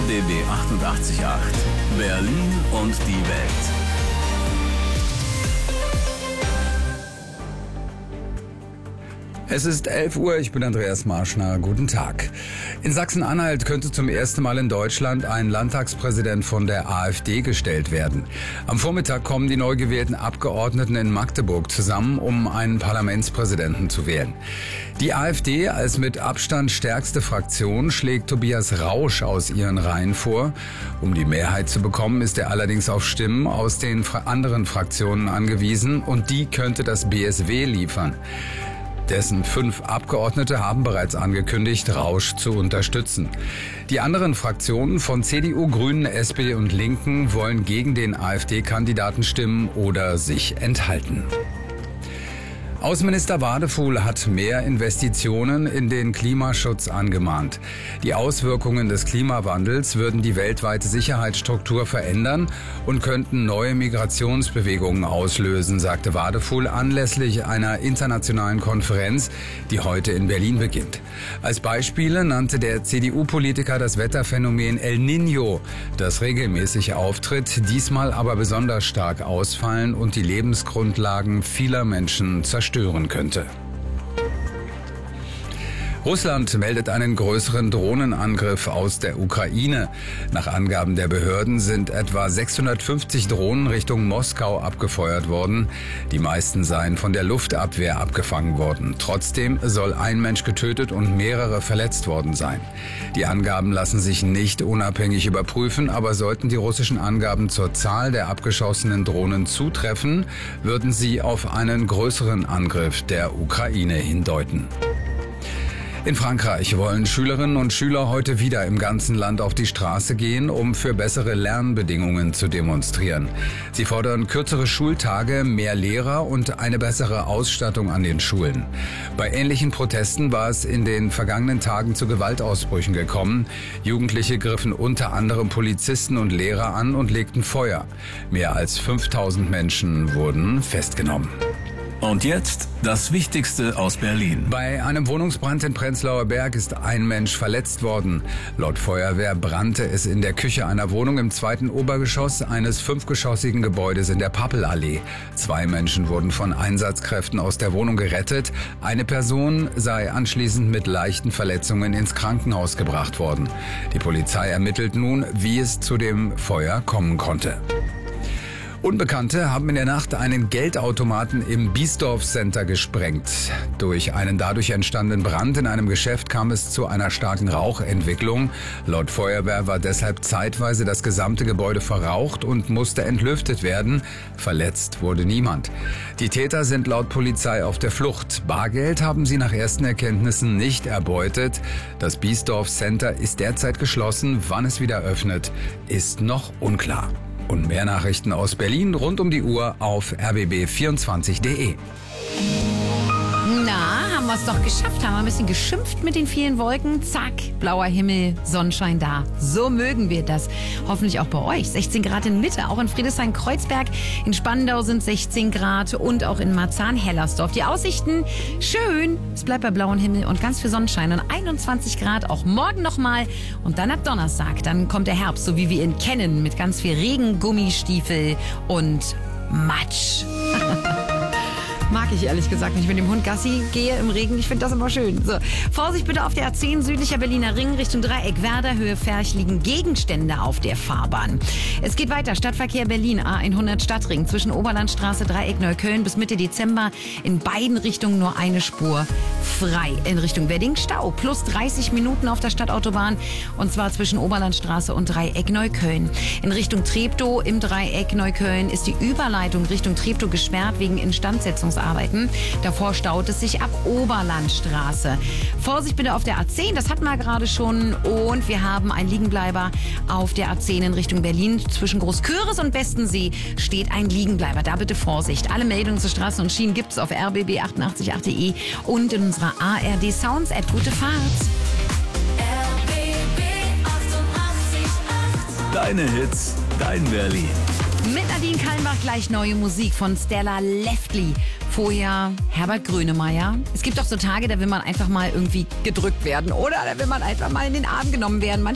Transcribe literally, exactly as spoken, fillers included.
B B achtundachtzig Komma acht. Berlin und die Welt. Es ist elf Uhr, ich bin Andreas Marschner. Guten Tag. In Sachsen-Anhalt könnte zum ersten Mal in Deutschland ein Landtagspräsident von der AfD gestellt werden. Am Vormittag kommen die neu gewählten Abgeordneten in Magdeburg zusammen, um einen Parlamentspräsidenten zu wählen. Die AfD als mit Abstand stärkste Fraktion schlägt Tobias Rausch aus ihren Reihen vor. Um die Mehrheit zu bekommen, ist er allerdings auf Stimmen aus den anderen Fraktionen angewiesen und die könnte das B S W liefern. Dessen fünf Abgeordnete haben bereits angekündigt, Rausch zu unterstützen. Die anderen Fraktionen von C D U, Grünen, S P D und Linken wollen gegen den AfD-Kandidaten stimmen oder sich enthalten. Außenminister Wadefuhl hat mehr Investitionen in den Klimaschutz angemahnt. Die Auswirkungen des Klimawandels würden die weltweite Sicherheitsstruktur verändern und könnten neue Migrationsbewegungen auslösen, sagte Wadefuhl anlässlich einer internationalen Konferenz, die heute in Berlin beginnt. Als Beispiele nannte der C D U-Politiker das Wetterphänomen El Niño, das regelmäßig auftritt, diesmal aber besonders stark ausfallen und die Lebensgrundlagen vieler Menschen zerstören könnte. Russland meldet einen größeren Drohnenangriff aus der Ukraine. Nach Angaben der Behörden sind etwa sechshundertfünfzig Drohnen Richtung Moskau abgefeuert worden. Die meisten seien von der Luftabwehr abgefangen worden. Trotzdem soll ein Mensch getötet und mehrere verletzt worden sein. Die Angaben lassen sich nicht unabhängig überprüfen, aber sollten die russischen Angaben zur Zahl der abgeschossenen Drohnen zutreffen, würden sie auf einen größeren Angriff der Ukraine hindeuten. In Frankreich wollen Schülerinnen und Schüler heute wieder im ganzen Land auf die Straße gehen, um für bessere Lernbedingungen zu demonstrieren. Sie fordern kürzere Schultage, mehr Lehrer und eine bessere Ausstattung an den Schulen. Bei ähnlichen Protesten war es in den vergangenen Tagen zu Gewaltausbrüchen gekommen. Jugendliche griffen unter anderem Polizisten und Lehrer an und legten Feuer. Mehr als fünftausend Menschen wurden festgenommen. Und jetzt das Wichtigste aus Berlin. Bei einem Wohnungsbrand in Prenzlauer Berg ist ein Mensch verletzt worden. Laut Feuerwehr brannte es in der Küche einer Wohnung im zweiten Obergeschoss eines fünfgeschossigen Gebäudes in der Pappelallee. Zwei Menschen wurden von Einsatzkräften aus der Wohnung gerettet. Eine Person sei anschließend mit leichten Verletzungen ins Krankenhaus gebracht worden. Die Polizei ermittelt nun, wie es zu dem Feuer kommen konnte. Unbekannte haben in der Nacht einen Geldautomaten im Biesdorf Center gesprengt. Durch einen dadurch entstandenen Brand in einem Geschäft kam es zu einer starken Rauchentwicklung. Laut Feuerwehr war deshalb zeitweise das gesamte Gebäude verraucht und musste entlüftet werden. Verletzt wurde niemand. Die Täter sind laut Polizei auf der Flucht. Bargeld haben sie nach ersten Erkenntnissen nicht erbeutet. Das Biesdorf Center ist derzeit geschlossen. Wann es wieder öffnet, ist noch unklar. Und mehr Nachrichten aus Berlin rund um die Uhr auf r b b vierundzwanzig punkt d e. Na, haben wir es doch geschafft. Haben wir ein bisschen geschimpft mit den vielen Wolken. Zack, blauer Himmel, Sonnenschein da. So mögen wir das. Hoffentlich auch bei euch. sechzehn Grad in Mitte, auch in Friedrichshain-Kreuzberg. In Spandau sind sechzehn Grad und auch in Marzahn-Hellersdorf. Die Aussichten schön. Es bleibt bei blauem Himmel und ganz viel Sonnenschein. Und einundzwanzig Grad auch morgen nochmal. Und dann ab Donnerstag, dann kommt der Herbst, so wie wir ihn kennen. Mit ganz viel Regen, Gummistiefel und Matsch. Mag ich ehrlich gesagt nicht, wenn ich mit dem Hund Gassi gehe im Regen. Ich finde das immer schön. So. Vorsicht bitte auf der A zehn, südlicher Berliner Ring, Richtung Dreieck, Werder, Höhe Ferch liegen Gegenstände auf der Fahrbahn. Es geht weiter. Stadtverkehr Berlin, A hundert Stadtring, zwischen Oberlandstraße, Dreieck, Neukölln bis Mitte Dezember in beiden Richtungen nur eine Spur frei. In Richtung Wedding Stau, plus dreißig Minuten auf der Stadtautobahn und zwar zwischen Oberlandstraße und Dreieck, Neukölln. In Richtung Treptow im Dreieck, Neukölln ist die Überleitung Richtung Treptow gesperrt wegen Instandsetzungsarbeiten. Davor staut es sich ab Oberlandstraße. Vorsicht bitte auf der A zehn, das hatten wir gerade schon. Und wir haben einen Liegenbleiber auf der A zehn in Richtung Berlin. Zwischen Großküritz und Bestensee steht ein Liegenbleiber. Da bitte Vorsicht. Alle Meldungen zu Straßen und Schienen gibt es auf r b b achtundachtzig punkt acht punkt d e und in unserer A R D Sounds App. Gute Fahrt. R B B achtundachtzig Komma acht. Deine Hits, dein Berlin. Mit Nadine Kallenbach gleich neue Musik von Stella Leftley. Vorher Herbert Grönemeyer. Es gibt doch so Tage, da will man einfach mal irgendwie gedrückt werden oder da will man einfach mal in den Arm genommen werden. Manchmal